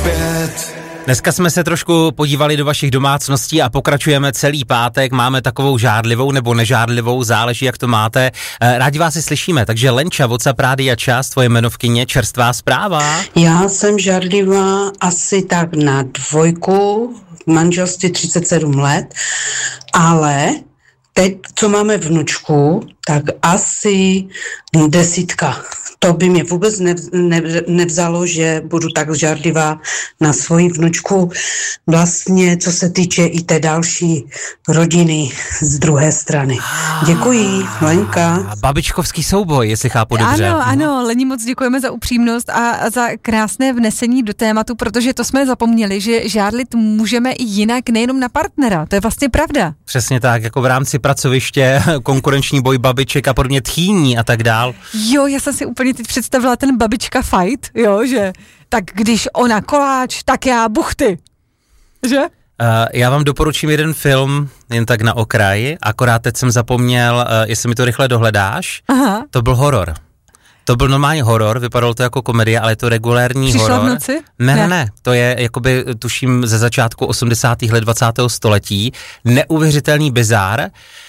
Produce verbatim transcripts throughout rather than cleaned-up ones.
pět. Dneska jsme se trošku podívali do vašich domácností a pokračujeme celý pátek. Máme takovou žádlivou nebo nežádlivou, záleží, jak to máte. Rádi vás si slyšíme, takže Lenča, WhatsApp Rádia Čas, tvoje jmenovkyně, čerstvá zpráva. Já jsem žádlivá asi tak na dvojku, v manželství třicet sedm let, ale teď, co máme vnučku, tak asi desítka. To by mě vůbec nev, nev, nevzalo, že budu tak žádlivá na svoji vnučku. Vlastně, co se týče i té další rodiny z druhé strany. Děkuji, Lenka. Babičkovský souboj, jestli chápu dobře. Ano, ano, Leni, moc děkujeme za upřímnost a za krásné vnesení do tématu, protože to jsme zapomněli, že žádlit můžeme i jinak, nejenom na partnera. To je vlastně pravda. Přesně tak, jako v rámci pracoviště, konkurenční boj babiček a podobně, tchýní a tak dál. Jo, já jsem si úplně teď představila ten babička fight, jo, že tak když ona koláč, tak já buchty, že? Uh, já vám doporučím jeden film, jen tak na okraji, akorát teď jsem zapomněl, uh, jestli mi to rychle dohledáš. Aha. To byl horor. To byl normální horor, vypadalo to jako komedie, ale je to regulérní Přišla horor. v noci? Ne, ne, ne, to je jakoby, tuším, ze začátku osmdesátých let dvacátého století. Neuvěřitelný bizár.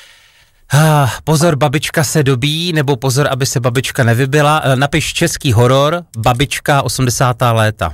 Ah, pozor, babička se dobíjí, nebo pozor, aby se babička nevybila. Napiš český horor, babička osmdesátá léta.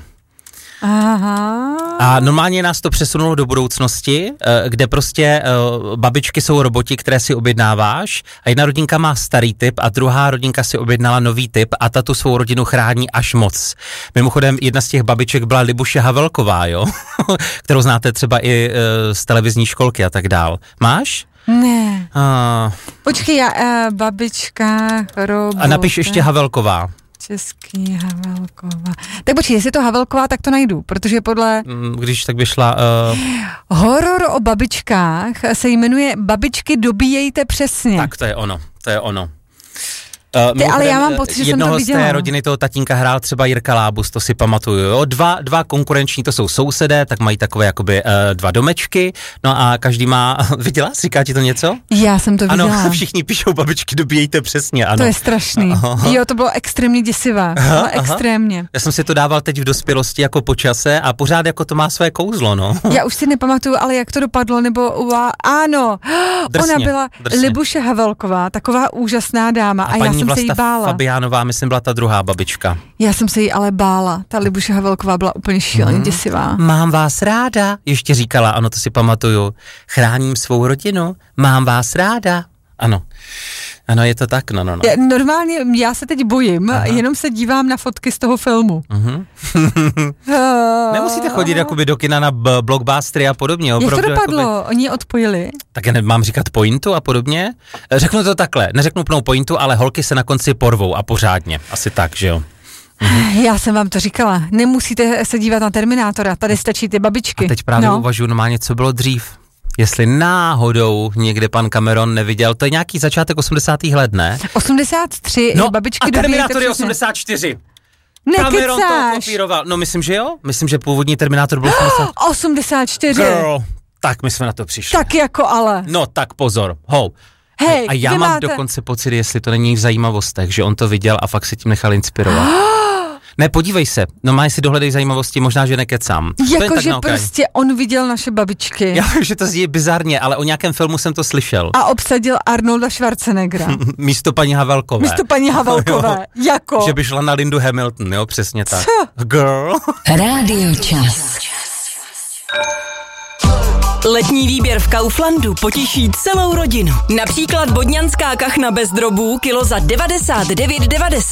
Aha. A normálně nás to přesunulo do budoucnosti, kde prostě babičky jsou roboti, které si objednáváš a jedna rodinka má starý typ a druhá rodinka si objednala nový typ a ta tu svou rodinu chrání až moc. Mimochodem, jedna z těch babiček byla Libuše Havelková, jo? Kterou znáte třeba i z televizní školky a tak dál. Máš? Ne. A... Počkej, já, uh, babička, robot. A napiš ještě Havelková. Český Havelková. Tak počkej, jestli je to Havelková, tak to najdu, protože podle... Když tak by šla... Uh... Horor o babičkách se jmenuje Babičky dobíjejte přesně. Tak to je ono, to je ono. Ty, ale já mám pocit, že jsem to viděla. Jednoho z té rodiny toho tatínka hrál třeba Jirka Lábus, to si pamatuju, jo. Dva, dva konkurenční, to jsou sousedé, tak mají takové jakoby uh, dva domečky, no a každý má, viděla, říká ti to něco? Já jsem to viděla. Ano, všichni píšou babičky, dobíjejte přesně, ano. To je strašný. Aha. Jo, to bylo extrémně děsivá, aha, ale extrémně. Já jsem si to dával teď v dospělosti jako po čase a pořád jako to má své kouzlo, no. Já už si nepamatuju, ale jak to dopadlo, nebo ua, ano, drsně, ona byla drsně. Libuše Havelková, taková úžasná dáma a, a já jsem se jí bála. Fabiánová, myslím, byla ta druhá babička. Já jsem se jí ale bála. Ta Libuše Havelková byla úplně šíleně hmm. děsivá. Mám vás ráda, ještě říkala, ano, to si pamatuju. Chráním svou rodinu, mám vás ráda. Ano. Ano, je to tak, no, no, no. Já, normálně, já se teď bojím, aha, jenom se dívám na fotky z toho filmu. Uh-huh. Nemusíte chodit jakoby do kina na b- blockbustery a podobně. Jak opravdu, to dopadlo? Jakoby... Oni odpojili? Tak já nemám říkat pointu a podobně. Řeknu to takhle, neřeknu plnou pointu, ale holky se na konci porvou a pořádně. Asi tak, že jo. Mhm. Já jsem vám to říkala, nemusíte se dívat na Terminátora, tady stačí ty babičky. A teď právě no. uvažuji normálně, co bylo dřív. Jestli náhodou někde pan Cameron neviděl, to je nějaký začátek osmdesátých let, ne? osmdesát tři, no, babičky a Terminátor je osmdesát čtyři. Cameron to kopíroval. No myslím, že jo. Myslím, že původní Terminátor byl osmdesát... osmdesát čtyři. Girl, tak my jsme na to přišli. Tak jako ale. No tak pozor, ho. Hej, a já mám máte... dokonce pocit, jestli to není v zajímavostech, že on to viděl a fakt se tím nechal inspirovat. Ne, podívej se, no má si dohledej zajímavosti, možná, že nekecám. Jakože prostě on viděl naše babičky. Já vím, že to zní bizarně, ale o nějakém filmu jsem to slyšel. A obsadil Arnolda Schwarzeneggera. Místo paní Havelkové. Místo paní Havelkové, jako. Že by šla na Lindu Hamilton, jo, přesně tak. Co? Girl. Rádio Čas. Letní výběr v Kauflandu potěší celou rodinu. Například bodňanská kachna bez drobů kilo za devadesát devět devadesát.